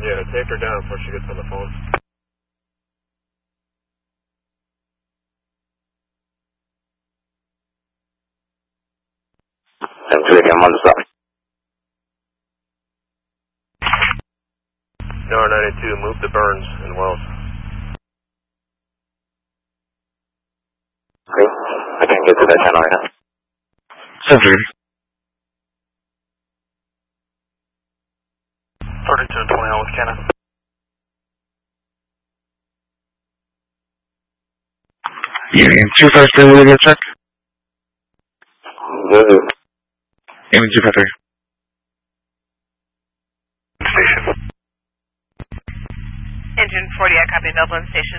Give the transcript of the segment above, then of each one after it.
Yeah, take her down before she gets on the phone. I'm on the stop. Tower 92, move to Burns and Wells. Okay, I can't get to that channel right now. 730. 32 and 20 with Cannon. Union 253, will you get a check? Good. Union 253. Station. Engine 40, I copy Dublin Station.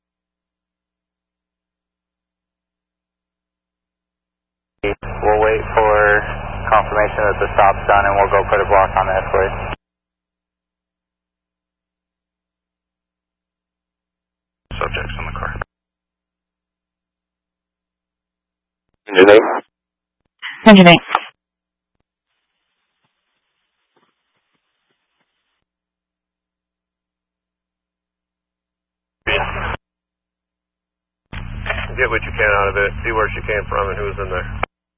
We'll wait for confirmation that the stop's done and we'll go put a block on the escort. Subjects in the car. Engine 8. Engine 8. Get what you can out of it, see where she came from and who's in there.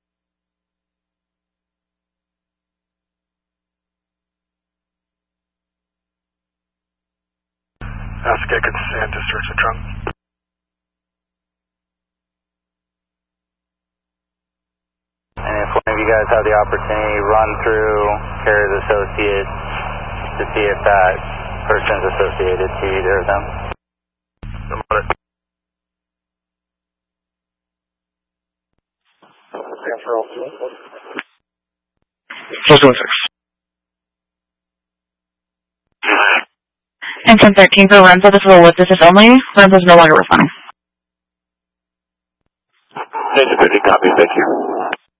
Ask get consent to search the trunk. And if one of you guys have the opportunity, run through carrier's associates to see if that person's associated to either of them. I'm on it. Close to 16. Engine 13 for Renzo, this is a lift assist only. Renzo's no longer responding. Engine 50, copy, thank you.